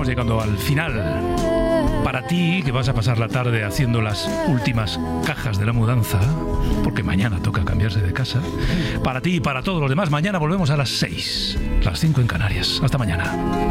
estamos llegando al final. Para ti, que vas a pasar la tarde haciendo las últimas cajas de la mudanza, porque mañana toca cambiarse de casa. Para ti y para todos los demás, mañana volvemos a las 6, las 5 en Canarias. Hasta mañana.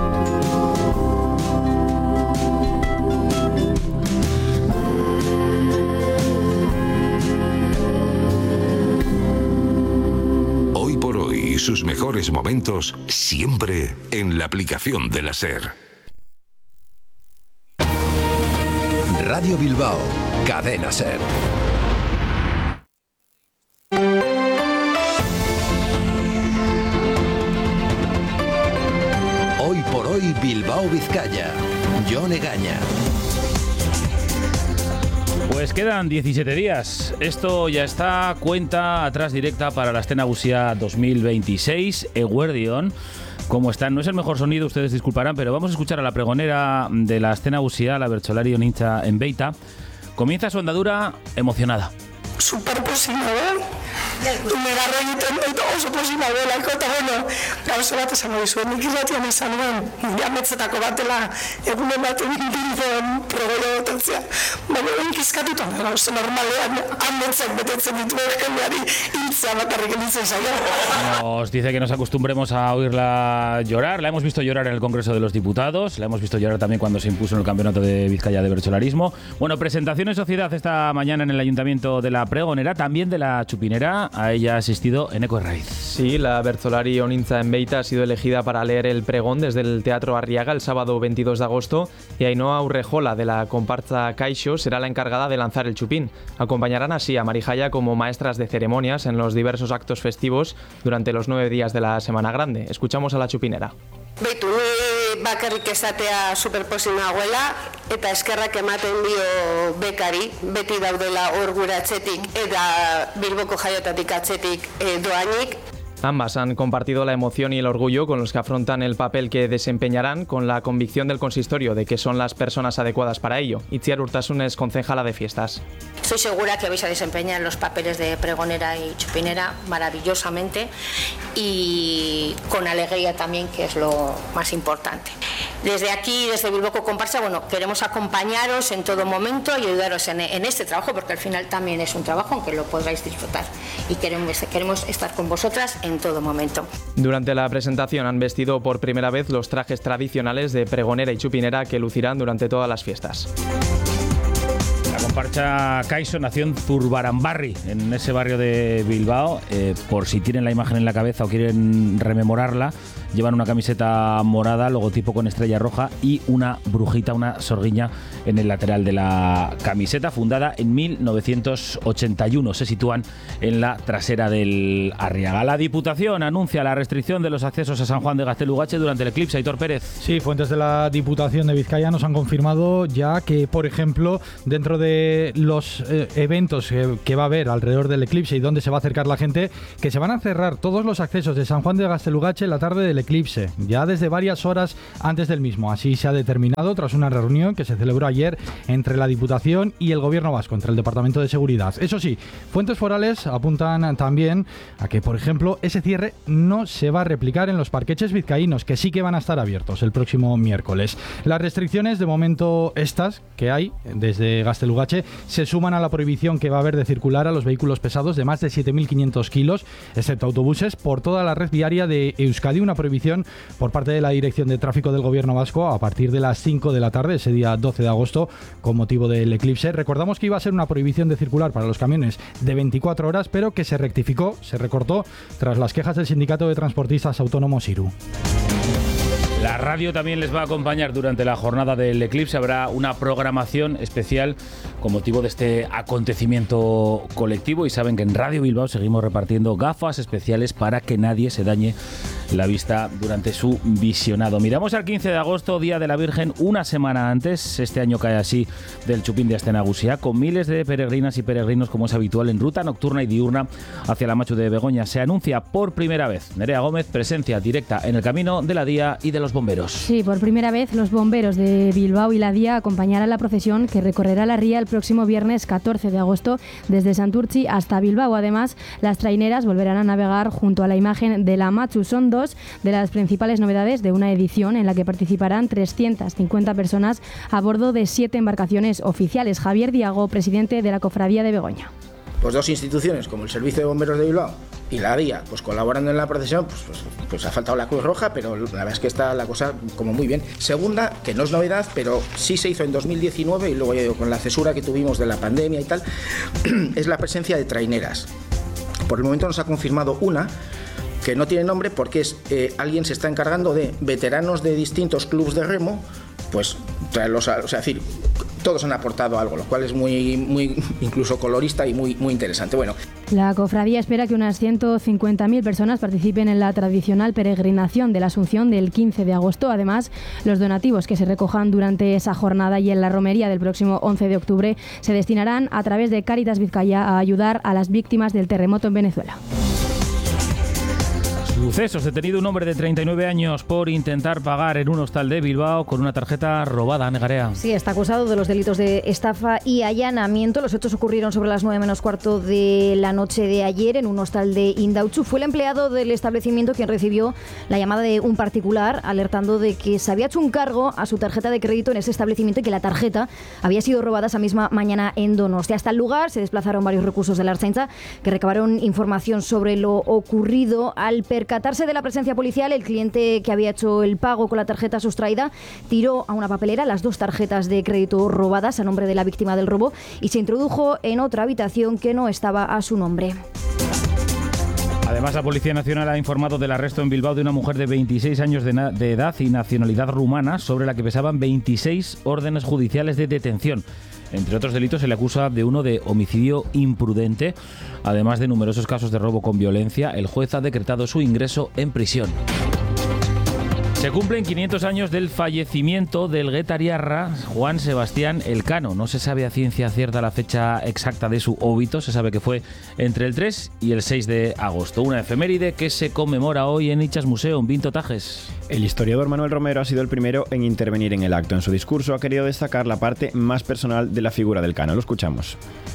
Hoy por hoy, sus mejores momentos siempre en la aplicación de la SER. Radio Bilbao, Cadena SER. Hoy por hoy, Bilbao, Vizcaya. Jon Egaña. Pues quedan 17 días. Esto ya está, cuenta atrás directa para la Azken Nagusia 2026, Eguerdion. ¿Cómo están? No es el mejor sonido, ustedes disculparán, pero vamos a escuchar a la pregonera de la Azken Nagusia, la bertsolari onintza en Beita. Comienza su andadura emocionada. Super posible, negarro egiten dut oso posible belako, eta bueno, gauza bat esango dizuet, nik irratian izan nuen, ametzetako batela, egunen baten bilden progoio botatzea, baina nik izkatuta, gauza normalean, ametzak betetzen ditu jendeari, hiltzea bakarrik elitzen zaila. Nos dice que nos acostumbremos a oírla llorar, la hemos visto llorar en el Congreso de los Diputados, la hemos visto llorar también cuando se impuso en el Campeonato de Vizcaya de Bertsolarismo. Bueno, presentación en sociedad esta mañana en el Ayuntamiento de la pregonera, también de la chupinera. A ella ha asistido Eneko Herraiz. Sí, la bertsolari onintza en Beita ha sido elegida para leer el pregón desde el Teatro Arriaga el sábado 22 de agosto y Ainhoa Urrejola de la comparsa Caixo será la encargada de lanzar el chupín. Acompañarán así a Marijaya como maestras de ceremonias en los diversos actos festivos durante los 9 días de la Semana Grande. Escuchamos a la chupinera. Beitu, ni bakarrik esatea superposi nagoela, eta eskerrak ematen dio bekari, beti daudela hor gure atzetik, eta Bilboko jaiotatik atzetik doainik. Ambas han compartido la emoción y el orgullo con los que afrontan el papel que desempeñarán, con la convicción del consistorio de que son las personas adecuadas para ello. Itziar Urtasun es concejala de fiestas. Estoy segura que vais a desempeñar los papeles de pregonera y chupinera maravillosamente y con alegría también, que es lo más importante. Desde aquí, desde Bilboko Comparsa, bueno, queremos acompañaros en todo momento y ayudaros en este trabajo, porque al final también es un trabajo aunque lo podráis disfrutar, y queremos estar con vosotras en todo momento. Durante la presentación han vestido por primera vez los trajes tradicionales de pregonera y chupinera que lucirán durante todas las fiestas. La comparsa Caixo nació en Zurbaranbarri, en ese barrio de Bilbao. Por si tienen la imagen en la cabeza o quieren rememorarla, llevan una camiseta morada, logotipo con estrella roja y una brujita, una sorguiña en el lateral de la camiseta. Fundada en 1981, se sitúan en la trasera del Arriaga. La Diputación anuncia la restricción de los accesos a San Juan de Gaztelugatxe durante el eclipse. Aitor Pérez. Sí, fuentes de la Diputación de Vizcaya nos han confirmado ya que, por ejemplo, dentro de los eventos que va a haber alrededor del eclipse y donde se va a acercar la gente, que se van a cerrar todos los accesos de San Juan de Gaztelugatxe en la tarde del eclipse, ya desde varias horas antes del mismo. Así se ha determinado tras una reunión que se celebró ayer entre la Diputación y el Gobierno vasco, entre el Departamento de Seguridad. Eso sí, fuentes forales apuntan también a que, por ejemplo, ese cierre no se va a replicar en los parqueches vizcaínos, que sí que van a estar abiertos el próximo miércoles. Las restricciones, de momento estas que hay desde Gaztelugatxe, se suman a la prohibición que va a haber de circular a los vehículos pesados de más de 7.500 kilos, excepto autobuses, por toda la red viaria de Euskadi. Una prohibición por parte de la Dirección de Tráfico del Gobierno vasco a partir de las 5 de la tarde, ese día 12 de agosto, con motivo del eclipse. Recordamos que iba a ser una prohibición de circular para los camiones de 24 horas, pero que se rectificó, se recortó tras las quejas del Sindicato de Transportistas Autónomos IRU. La radio también les va a acompañar durante la jornada del eclipse. Habrá una programación especial con motivo de este acontecimiento colectivo, y saben que en Radio Bilbao seguimos repartiendo gafas especiales para que nadie se dañe la vista durante su visionado. Miramos al 15 de agosto, Día de la Virgen, una semana antes. Este año cae así del chupín de Azken Nagusia, con miles de peregrinas y peregrinos, como es habitual, en ruta nocturna y diurna hacia la Matxu de Begoña. Se anuncia por primera vez, Nerea Gómez, presencia directa en el camino de la Día y de los bomberos. Sí, por primera vez los bomberos de Bilbao y la Día acompañarán la procesión que recorrerá la ría el próximo viernes 14 de agosto desde Santurtzi hasta Bilbao. Además, las traineras volverán a navegar junto a la imagen de la Matxu. Son 2 dos de las principales novedades de una edición en la que participarán 350 personas a bordo de 7 embarcaciones oficiales. Javier Diago, presidente de la Cofradía de Begoña. Pues dos instituciones como el Servicio de Bomberos de Bilbao y la DIA, pues colaborando en la procesión, pues ha faltado la Cruz Roja, pero la verdad es que está la cosa como muy bien. Segunda, que no es novedad, pero sí se hizo en 2019 y luego ya digo, con la cesura que tuvimos de la pandemia y tal, es la presencia de traineras. Por el momento nos ha confirmado una, que no tiene nombre porque alguien se está encargando de veteranos de distintos clubes de remo, pues traerlos es decir, todos han aportado algo, lo cual es muy incluso colorista y muy interesante. Bueno. La cofradía espera que unas 150.000 personas participen en la tradicional peregrinación de la Asunción del 15 de agosto. Además, los donativos que se recojan durante esa jornada y en la romería del próximo 11 de octubre se destinarán a través de Cáritas Vizcaya a ayudar a las víctimas del terremoto en Venezuela. Sucesos. Detenido un hombre de 39 años por intentar pagar en un hostal de Bilbao con una tarjeta robada. Negarea. Sí, está acusado de los delitos de estafa y allanamiento. Los hechos ocurrieron sobre las 9 menos cuarto de la noche de ayer en un hostal de Indautxu. Fue el empleado del establecimiento quien recibió la llamada de un particular alertando de que se había hecho un cargo a su tarjeta de crédito en ese establecimiento y que la tarjeta había sido robada esa misma mañana en Donostia. Hasta el lugar se desplazaron varios recursos de la Ertzaintza que recabaron información sobre lo ocurrido. Al percatarse de la presencia policial, el cliente que había hecho el pago con la tarjeta sustraída tiró a una papelera las 2 tarjetas de crédito robadas a nombre de la víctima del robo y se introdujo en otra habitación que no estaba a su nombre. Además, la Policía Nacional ha informado del arresto en Bilbao de una mujer de 26 años de edad y nacionalidad rumana, sobre la que pesaban 26 órdenes judiciales de detención. Entre otros delitos se le acusa de uno de homicidio imprudente. Además de numerosos casos de robo con violencia, el juez ha decretado su ingreso en prisión. Se cumplen 500 años del fallecimiento del guetariarra Juan Sebastián Elcano. No se sabe a ciencia cierta la fecha exacta de su óbito. Se sabe que fue entre el 3 y el 6 de agosto. Una efeméride que se conmemora hoy en Itxas Museum. Vinto Tajes. El historiador Manuel Romero ha sido el primero en intervenir en el acto. En su discurso ha querido destacar la parte más personal de la figura del Cano. Lo escuchamos.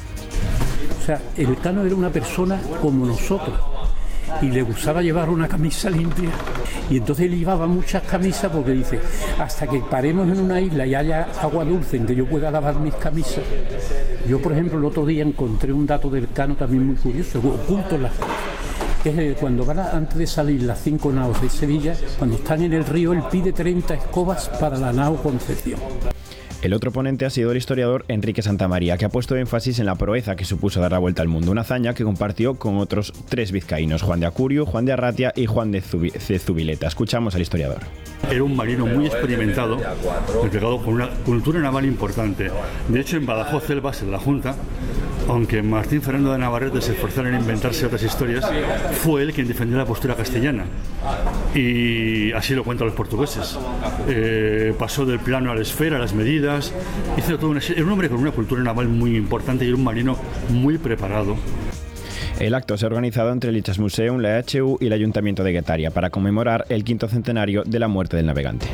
O sea, el Cano era una persona como nosotros. Y le gustaba llevar una camisa limpia y entonces él llevaba muchas camisas porque dice, hasta que paremos en una isla y haya agua dulce en que yo pueda lavar mis camisas. Yo, por ejemplo, el otro día encontré un dato del Cano también muy curioso, oculto en las cosas, que es cuando van antes de salir las 5 naos de Sevilla, cuando están en el río, él pide 30 escobas para la nao Concepción. El otro ponente ha sido el historiador Enrique Santamaría, que ha puesto énfasis en la proeza que supuso dar la vuelta al mundo, una hazaña que compartió con otros 3 vizcaínos, Juan de Acurio, Juan de Arratia y Juan de Zubileta. Escuchamos al historiador. Era un marino muy experimentado, entregado con una cultura naval importante. De hecho, en Badajoz, el base de la Junta, aunque Martín Fernando de Navarrete se esforzara en inventarse otras historias, fue él quien defendió la postura castellana. Y así lo cuentan los portugueses. Pasó del plano a la esfera, a las medidas. Era un hombre con una cultura naval muy importante y era un marino muy preparado. El acto se ha organizado entre el Itxas Museum, la EHU y el Ayuntamiento de Guetaria para conmemorar el 5º centenario de la muerte del navegante.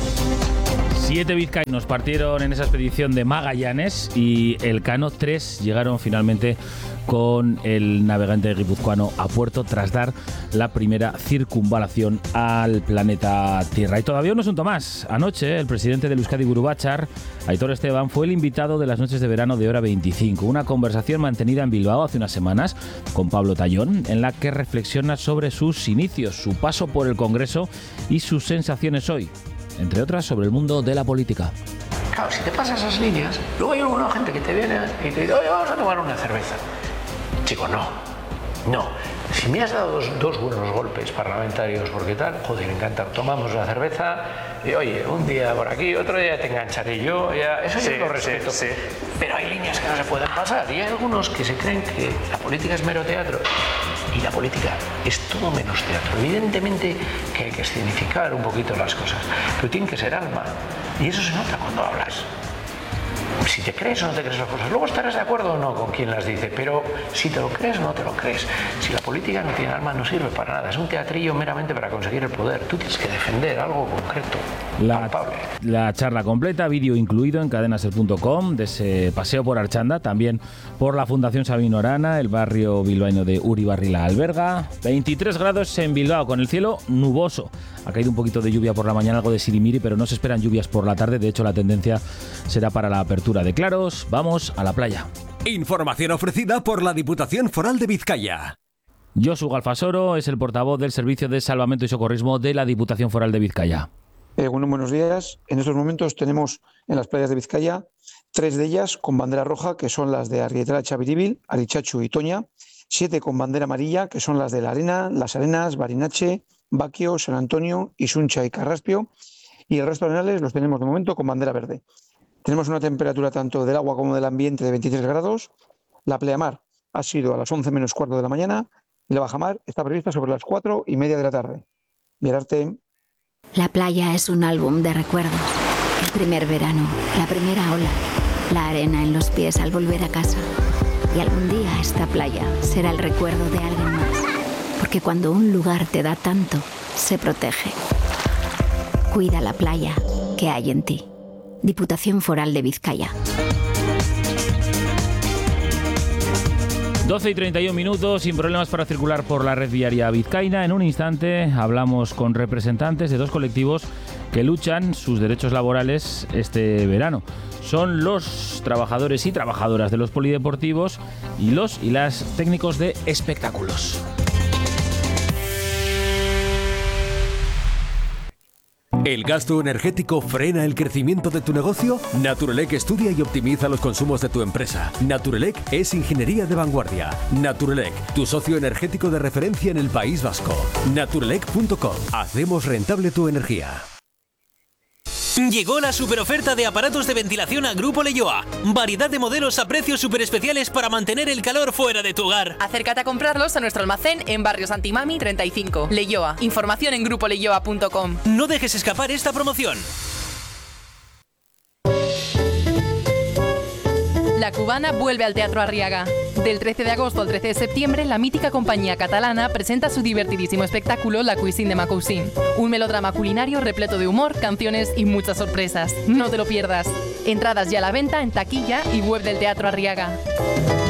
7 vizcaínos partieron en esa expedición de Magallanes y Elcano 3 llegaron finalmente con el navegante guipuzcoano a puerto tras dar la primera circunvalación al planeta Tierra. Y todavía un asunto más. Anoche el presidente del Euskadi Buru Batzar, Aitor Esteban, fue el invitado de las noches de verano de Hora 25, una conversación mantenida en Bilbao hace unas semanas con Pablo Tallón, en la que reflexiona sobre sus inicios, su paso por el Congreso y sus sensaciones hoy, entre otras sobre el mundo de la política. Claro, si te pasas esas líneas, luego hay alguna gente que te viene y te dice, oye, vamos a tomar una cerveza. Chico, no. Si me has dado dos buenos golpes parlamentarios, porque tal, joder, encanta, tomamos una cerveza y oye, un día por aquí, otro día te engancharé yo, ya, eso sí, yo lo respeto. Sí. Pero hay líneas que no se pueden pasar y hay algunos que se creen que la política es mero teatro y la política es todo menos teatro. Evidentemente que hay que escenificar un poquito las cosas, pero tiene que ser alma y eso se nota cuando hablas. si te crees o no te crees las cosas. Luego estarás de acuerdo o no con quien las dice, pero si te lo crees o no te lo crees. Si la política no tiene alma, no sirve para nada. Es un teatrillo meramente para conseguir el poder. Tú tienes que defender algo concreto, palpable. La charla completa, vídeo incluido en cadenaser.com, de ese paseo por Archanda, también por la Fundación Sabino Arana, el barrio bilbaíno de Uribarri la alberga. 23 grados en Bilbao, con el cielo nuboso. Ha caído un poquito de lluvia por la mañana, algo de sirimiri, pero no se esperan lluvias por la tarde. De hecho, la tendencia será para la apertura de claros. Vamos a la playa. Información ofrecida por la Diputación Foral de Vizcaya. Josu Galfasoro es el portavoz del Servicio de Salvamento y Socorrismo de la Diputación Foral de Vizcaya. Buenos días. En estos momentos tenemos en las playas de Vizcaya 3 de ellas con bandera roja, que son las de Arrietara, Chabiribil, Arichachu y Toña. 7 con bandera amarilla, que son las de La Arena, Las Arenas, Barinache, Baquio, San Antonio, Isuncha y Carraspio. Y el resto de arenales los tenemos de momento con bandera verde. Tenemos una temperatura tanto del agua como del ambiente de 23 grados. La pleamar ha sido a las 11 menos cuarto de la mañana y la bajamar está prevista sobre las 4:30 de la tarde. Mirarte. La playa es un álbum de recuerdos. El primer verano, la primera ola, la arena en los pies al volver a casa. Y algún día esta playa será el recuerdo de alguien más. Porque cuando un lugar te da tanto, se protege. Cuida la playa que hay en ti. Diputación Foral de Vizcaya. 12 y 31 minutos, sin problemas para circular por la red viaria vizcaína. En un instante hablamos con representantes de 2 colectivos que luchan sus derechos laborales este verano. Son los trabajadores y trabajadoras de los polideportivos y los y las técnicos de espectáculos. ¿El gasto energético frena el crecimiento de tu negocio? Naturelec estudia y optimiza los consumos de tu empresa. Naturelec es ingeniería de vanguardia. Naturelec, tu socio energético de referencia en el País Vasco. Naturelec.com. Hacemos rentable tu energía. Llegó la superoferta de aparatos de ventilación a Grupo Leioa. Variedad de modelos a precios super especiales para mantener el calor fuera de tu hogar. Acércate a comprarlos a nuestro almacén en Barrio Santimami 35. Leioa. Información en grupoleioa.com. No dejes escapar esta promoción. La Cubana vuelve al Teatro Arriaga. Del 13 de agosto al 13 de septiembre, la mítica compañía catalana presenta su divertidísimo espectáculo La Cuisine de ma Cousine. Un melodrama culinario repleto de humor, canciones y muchas sorpresas. No te lo pierdas. Entradas ya a la venta en taquilla y web del Teatro Arriaga.